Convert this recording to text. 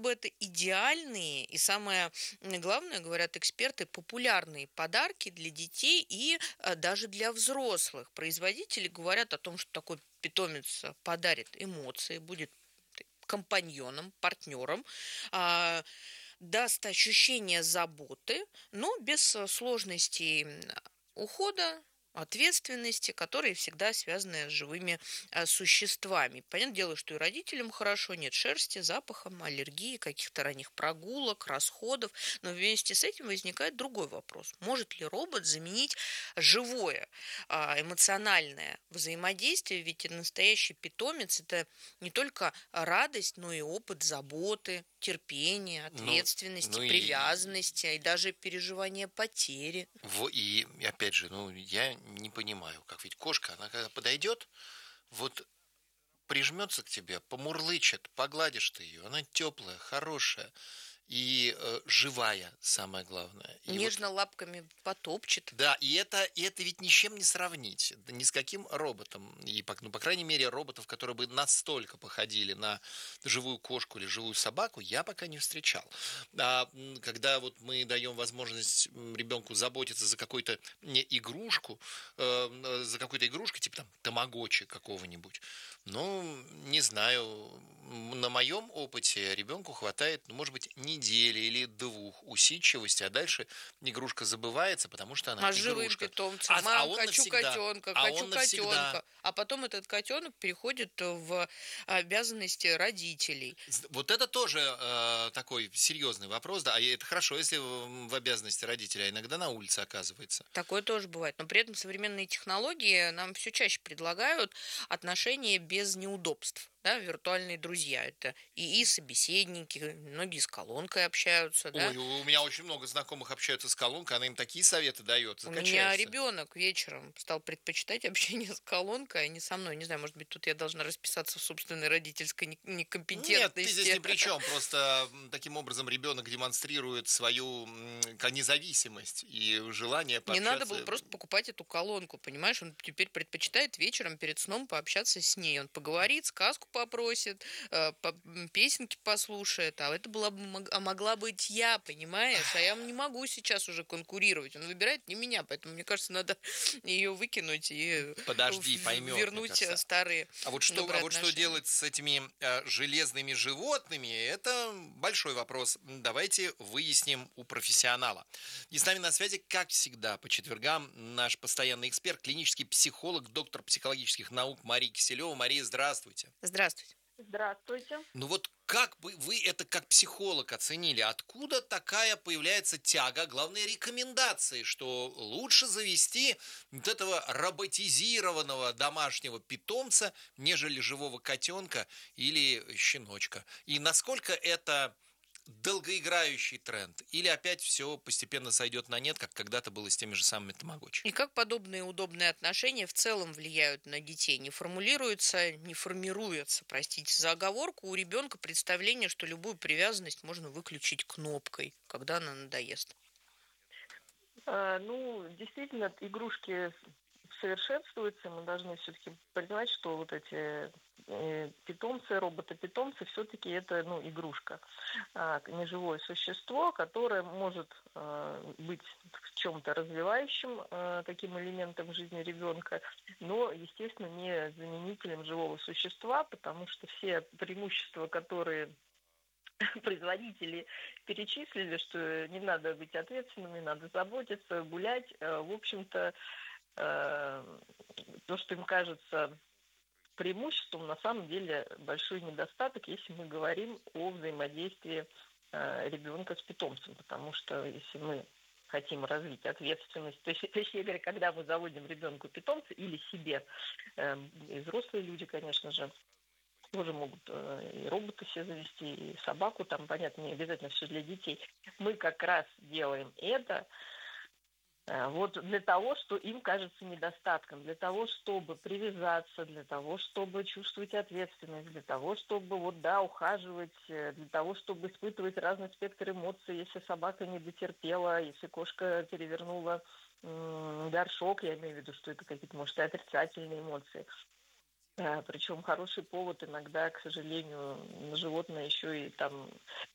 чтобы это идеальные и, самое главное, говорят эксперты, популярные подарки для детей и даже для взрослых. Производители говорят о том, что такой питомец подарит эмоции, будет компаньоном, партнером, а, даст ощущение заботы, но без сложностей ухода, ответственности, которые всегда связаны с живыми существами. Понятное дело, что и родителям хорошо, нет шерсти, запаха, аллергии, каких-то ранних прогулок, расходов. Но вместе с этим возникает другой вопрос. Может ли робот заменить живое, эмоциональное взаимодействие? Ведь настоящий питомец– это не только радость, но и опыт заботы, терпения, Ну, ответственности, ну привязанности и даже переживания потери. и опять же, ну, я не понимаю, как ведь кошка, она когда подойдет, вот прижмется к тебе, помурлычет, погладишь ты ее, она теплая, хорошая и живая, самое главное. И вот Нежно лапками потопчет. да, и это ведь ни с чем не сравнить, да ни с каким роботом. И, ну, по крайней мере, роботов, которые бы настолько походили на живую кошку или живую собаку, я пока не встречал. Когда вот мы даем возможность ребенку заботиться за какую-то не игрушку, за какой-то игрушкой, типа там тамагочи какого-нибудь, ну, не знаю, на моем опыте ребенку хватает, ну, может быть, недели или двух усидчивости, а дальше игрушка забывается, потому что она А с живым игрушка. питомцем: А «Мам, он хочу навсегда. котенка, А хочу он навсегда. котенка». А потом этот котенок переходит в обязанности родителей. Вот это тоже такой серьезный вопрос, да. А это хорошо, если в обязанности родителя, а иногда на улице оказывается. Такое тоже бывает. Но при этом современные технологии нам все чаще предлагают отношения без неудобств. Да, виртуальные друзья. Это и собеседники, многие с колонкой общаются, да. Ой, у меня очень много знакомых общаются с колонкой, она им такие советы дает, У меня закачаешься. ребенок вечером стал предпочитать общение с колонкой, а не со мной. Не знаю, может быть, тут я должна расписаться в собственной родительской Нет, ты здесь ни некомпетентности. при чем. Просто таким образом ребенок демонстрирует свою независимость и желание Не надо было пообщаться. просто покупать эту колонку, понимаешь? Он теперь предпочитает вечером перед сном пообщаться с ней. Он поговорит, сказку попросит, песенки послушает. А это могла быть я, понимаешь? А я не могу сейчас уже конкурировать. Он выбирает не меня, поэтому, мне кажется, надо ее выкинуть и Подожди, поймет, мне вернуть кажется. старые А добрые вот что отношения. делать с этими железными животными, это большой вопрос. Давайте выясним у профессионала. И с нами на связи, как всегда, по четвергам наш постоянный эксперт, клинический психолог, доктор психологических наук Мария Киселева. Мария, здравствуйте. Здравствуйте. Здравствуйте. Ну вот как бы вы это как психолог оценили? Откуда такая появляется тяга, главные рекомендации, что лучше завести вот этого роботизированного домашнего питомца, нежели живого котенка или щеночка? И насколько это долгоиграющий тренд? Или опять все постепенно сойдет на нет, как когда-то было с теми же самыми тамагочи? И как подобные удобные отношения в целом влияют на детей? Не формируется, простите за оговорку, у ребенка представление, что любую привязанность можно выключить кнопкой, когда она надоест. Ну, действительно, игрушки совершенствуются. Мы должны все-таки признать, что вот эти питомцы, роботы-питомцы, все-таки это, ну, игрушка, неживое существо, которое может быть в чем-то развивающим таким элементом жизни ребенка, но, естественно, не заменителем живого существа, потому что все преимущества, которые производители перечислили, что не надо быть ответственным, не надо заботиться, гулять. В общем-то, то, что им кажется преимуществом, на самом деле большой недостаток, если мы говорим о взаимодействии ребенка с питомцем. Потому что если мы хотим развить ответственность, то есть, точнее говоря, когда мы заводим ребенку питомца или себе, и взрослые люди, конечно же, тоже могут и робота себе завести, и собаку, там, понятно, не обязательно все для детей. Мы как раз делаем это вот для того, что им кажется недостатком, для того, чтобы привязаться, для того, чтобы чувствовать ответственность, для того, чтобы, вот, да, ухаживать, для того, чтобы испытывать разный спектр эмоций, если собака не дотерпела, если кошка перевернула горшок, я имею в виду, что это какие-то, может, и отрицательные эмоции. Причем хороший повод иногда, к сожалению, животное еще и там